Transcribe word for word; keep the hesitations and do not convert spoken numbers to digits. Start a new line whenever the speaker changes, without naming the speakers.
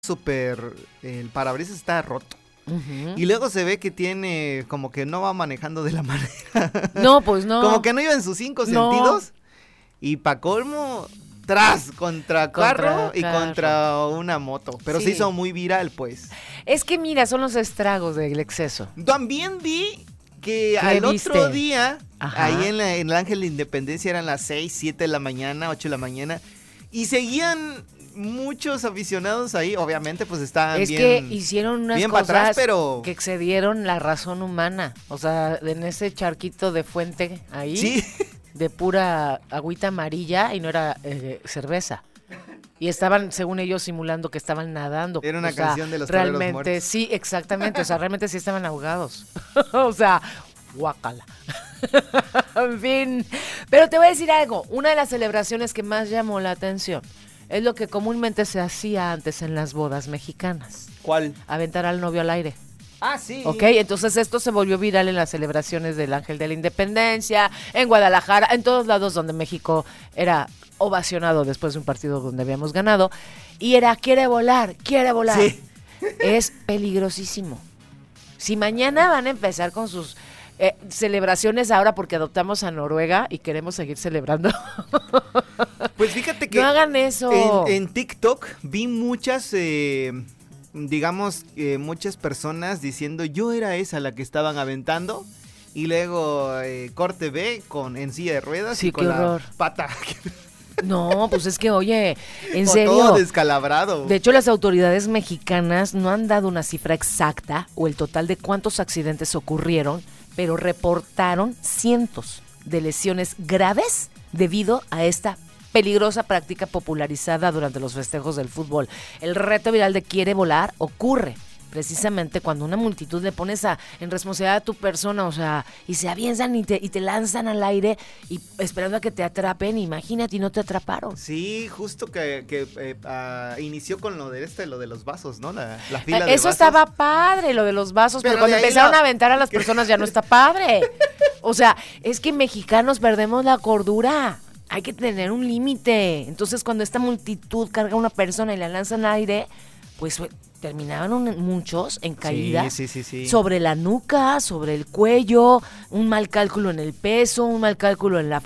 súper, el parabrisas está roto.
Uh-huh.
Y luego se ve que tiene, como que no va manejando de la manera.
No, pues no.
Como que no iba en sus cinco
no.
sentidos. Y pa' colmo, tras, contra, contra carro y
carro.
contra una moto. Pero sí. Se hizo muy viral, pues.
Es que mira, son los estragos del exceso.
También vi que al
viste?
otro día,
Ajá.
ahí en, la, en el Ángel de Independencia eran las seis, siete de la mañana, ocho de la mañana. Y seguían muchos aficionados ahí, obviamente pues estaban
es
bien.
Es que hicieron unas
bien
cosas
para atrás, pero...
que excedieron la razón humana. O sea, en ese charquito de fuente ahí,
sí.
De pura agüita amarilla y no era eh, cerveza. Y estaban, según ellos, simulando que estaban nadando.
Era una
o sea,
canción de los toreros
realmente,
muertos.
Sí, exactamente. O sea, realmente sí estaban ahogados. O sea, guácala. En fin. Pero te voy a decir algo. Una de las celebraciones que más llamó la atención es lo que comúnmente se hacía antes en las bodas mexicanas.
¿Cuál?
Aventar al novio al aire.
Ah, sí.
Ok, entonces esto se volvió viral en las celebraciones del Ángel de la Independencia, en Guadalajara, en todos lados donde México era ovacionado después de un partido donde habíamos ganado. Y era, quiere volar, quiere volar.
Sí.
Es peligrosísimo. Si mañana van a empezar con sus eh, celebraciones ahora porque adoptamos a Noruega y queremos seguir celebrando.
Pues fíjate que...
No hagan eso.
En, en TikTok vi muchas... Eh... digamos, eh, muchas personas diciendo yo era esa la que estaban aventando y luego eh, corte B con en silla de ruedas
sí,
y con
qué
la
horror.
pata.
No, pues es que, oye, en
o
serio.
Todo descalabrado.
De hecho, las autoridades mexicanas no han dado una cifra exacta o el total de cuántos accidentes ocurrieron, pero reportaron cientos de lesiones graves debido a esta peligrosa práctica popularizada durante los festejos del fútbol. El reto viral de quiere volar ocurre precisamente cuando una multitud le pones a, en responsabilidad a tu persona, o sea, y se avientan y te, y te lanzan al aire y esperando a que te atrapen, imagínate, y no te atraparon.
Sí, justo que, que eh, uh, inició con lo de este, lo de los vasos, ¿no? La, la fila
eh,
de
Eso
vasos.
estaba padre, lo de los vasos, pero, pero cuando empezaron no... a aventar a las personas ya no está padre. O sea, es que mexicanos perdemos la cordura. Hay que tener un límite. Entonces, cuando esta multitud carga a una persona y la lanzan al aire, pues terminaban un, muchos en caída
sí, sí, sí, sí.
sobre la nuca, sobre el cuello, un mal cálculo en el peso, un mal cálculo en la